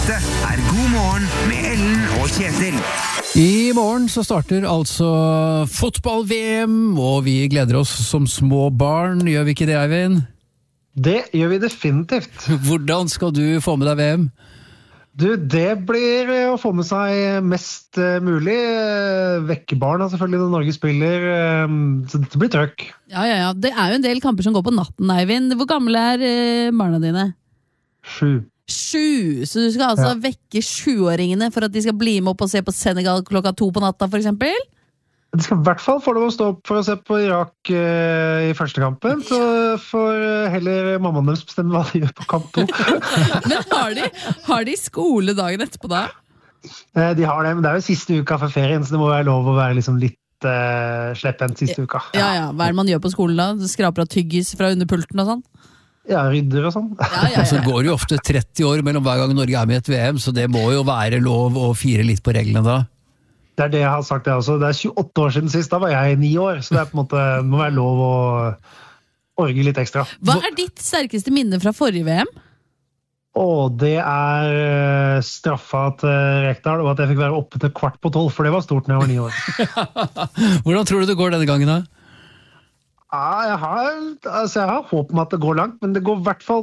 Dette God morgen med Ellen og Kjetil. I morgen så starter altså fotball-VM, og vi gleder oss som små barn. Gjør vi ikke det, Eivind? Det gjør vi definitivt. Hvordan skal du få med deg VM? Du, det blir å få med seg mest mulig. Vekke barna selvfølgelig når Norge spiller, så det blir trøkk. Ja. Det er jo en del kamper som går på natten, Eivind. Hvor gamle er barna dine? 7. 7, så du skal altså vekke 7-åringene for at de skal bli med opp og se på Senegal klokka 2 på natta, for eksempel? De skal i hvert fall få lov å stå opp for å se på Irak i første kampen, så får heller mammaen deres bestemme hva de gjør på kamp 2. Men har de skole dagen etterpå da? De har det, men det er jo siste uka for ferien, så det må være lov å være liksom litt slepphendt siste uka. Ja, hva er det man gjør på skolen da? Skraper av tyggis fra underpulten og sånn? Ja, rydder og sånn. Ja. Så går det jo ofte 30 år mellom hver gang Norge er med i et VM, så det må jo være lov å fire litt på reglene da. Det er det jeg har sagt jeg også. Det er 28 år siden sist, da var jeg 9 år, så det er på en måte, det må være lov å orge litt ekstra. Hva er ditt sterkeste minne fra forrige VM? Det er straffa til Rekdal, og at jeg fikk være oppe til 11:15, for det var stort når jeg var 9 år. Hvordan tror du det går denne gangen da? Ja, jeg har håp om at det går langt, men det går i hvert fall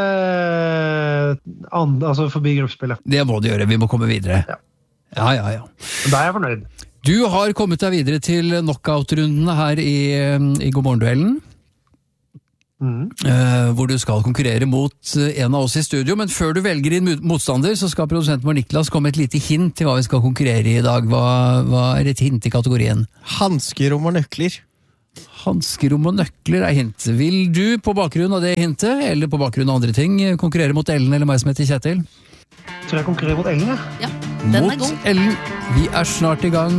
til forbi gruppespillet. Det må det gjøre, vi må komme videre. Ja. Da er jeg fornøyd. Du har kommet deg videre til knockout-rundene her i God morgen-duellen. Hvor du skal konkurrere mot en av oss i studio, men før du velger din motstander, så skal produsenten vår Niklas komme et lite hint til hva vi skal konkurrere i dag. Hva er et hint i kategorien? Handskerom og nøkler. Hanskerom og nøkler er hint. Vil du på bakgrunn av det hintet, eller på bakgrunn av andre ting, konkurrere mot Ellen eller meg som heter Kjetil? Tror jeg konkurrerer mot Ellen, Ja, den er god. Mot Ellen. Vi er snart i gang.